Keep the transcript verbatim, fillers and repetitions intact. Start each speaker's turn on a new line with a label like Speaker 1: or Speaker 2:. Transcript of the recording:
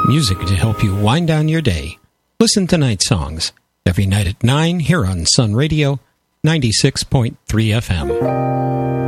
Speaker 1: music to help you wind down your day. Listen to Night Songs every night at nine here on Sun Radio ninety-six point three F M.